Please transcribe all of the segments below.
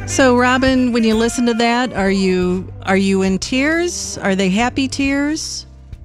So, Robin, when you listen to that, are you in tears? Are they happy tears?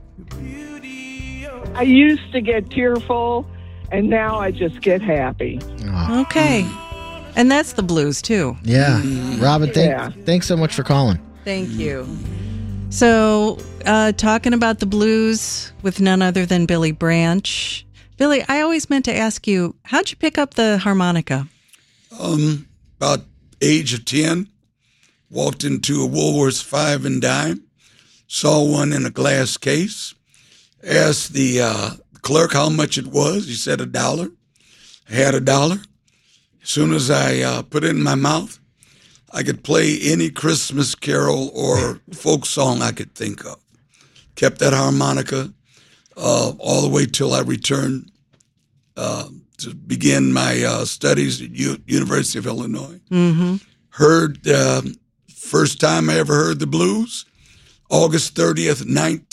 I used to get tearful, and now I just get happy. Oh. Okay. And that's the blues, too. Yeah. Robin, thanks so much for calling. Thank you. So, talking about the blues with none other than Billy Branch. Billy, I always meant to ask you, how'd you pick up the harmonica? About age of 10, walked into a Woolworths 5 and dime, saw one in a glass case, asked the clerk how much it was. He said $1. I had $1. As soon as I put it in my mouth, I could play any Christmas carol or folk song I could think of. Kept that harmonica all the way till I returned to begin my studies at University of Illinois. Mm-hmm. Heard, first time I ever heard the blues, August 30th,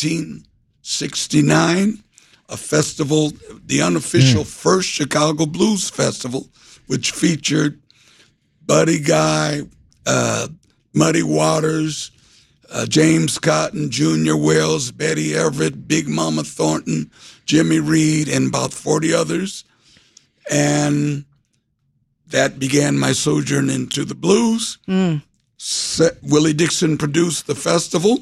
1969, a festival, the unofficial first Chicago Blues Festival, which featured Buddy Guy, Muddy Waters, James Cotton, Junior Wells, Betty Everett, Big Mama Thornton, Jimmy Reed, and about 40 others. And that began my sojourn into the blues. Willie Dixon produced the festival,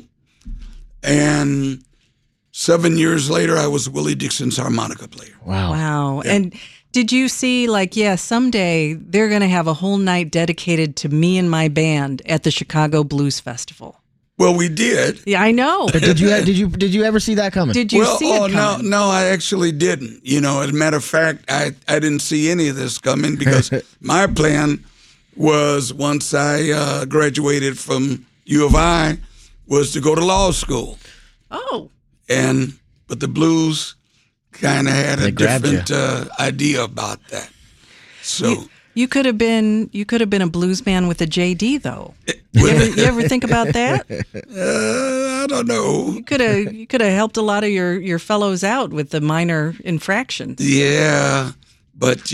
and 7 years later, I was Willie Dixon's harmonica player. Wow. Yeah. And did you see, someday they're going to have a whole night dedicated to me and my band at the Chicago Blues Festival? Well, we did. Yeah, I know. But did you ever see that coming? Did you see it coming? No, I actually didn't. As a matter of fact, I didn't see any of this coming because my plan was, once I graduated from U of I, was to go to law school. Oh. But the blues kind of had a different idea about that. So you could have been a blues man with a JD though. You ever think about that? I don't know. You could have helped a lot of your fellows out with the minor infractions. Yeah, but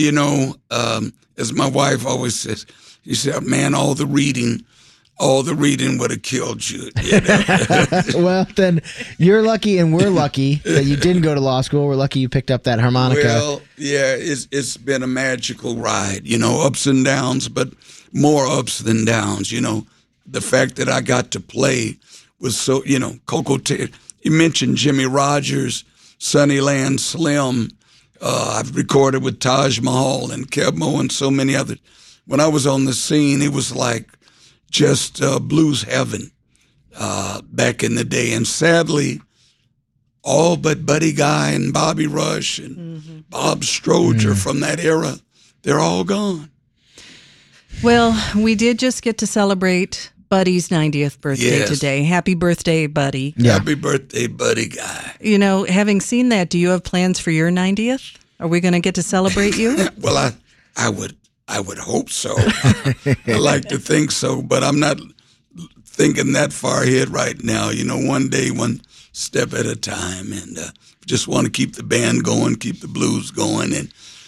as my wife always says, she said, "Man, all the reading would have killed you." Well, then you're lucky and we're lucky that you didn't go to law school. We're lucky you picked up that harmonica. Well, yeah, it's been a magical ride, ups and downs, but more ups than downs. The fact that I got to play was so, Coco Taylor. You mentioned Jimmy Rogers, Sunnyland Slim. I've recorded with Taj Mahal and Kebmo and so many others. When I was on the scene, it was like just blues heaven back in the day. And sadly, all but Buddy Guy and Bobby Rush and Bob Stroger from that era, they're all gone. Well, we did just get to celebrate Buddy's 90th birthday today. Happy birthday, Buddy. Yeah. Happy birthday, Buddy Guy. Having seen that, do you have plans for your 90th? Are we going to get to celebrate you? Well, I would hope so. I like to think so, but I'm not thinking that far ahead right now. One day, one step at a time, and just want to keep the band going, keep the blues going, and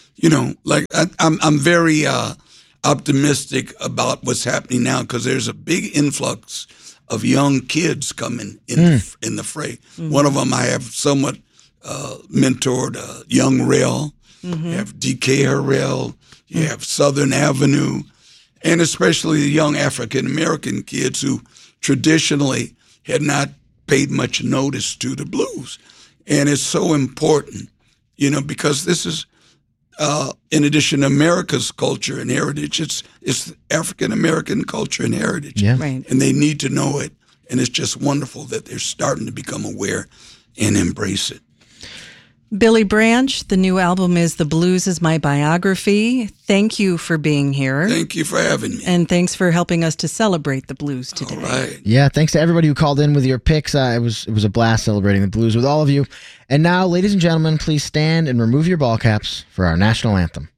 I'm very optimistic about what's happening now because there's a big influx of young kids coming in the fray. One of them I have somewhat mentored, Young Rail. You have D.K. Harrell. You have Southern Avenue, and especially the young African-American kids who traditionally had not paid much notice to the blues. And it's so important, because this is, in addition to America's culture and heritage, it's African-American culture and heritage. Yeah. Right. And they need to know it. And it's just wonderful that they're starting to become aware and embrace it. Billy Branch, the new album is The Blues Is My Biography. Thank you for being here. Thank you for having me. And thanks for helping us to celebrate the blues today. All right. Yeah, thanks to everybody who called in with your picks. It was a blast celebrating the blues with all of you. And now, ladies and gentlemen, please stand and remove your ball caps for our national anthem.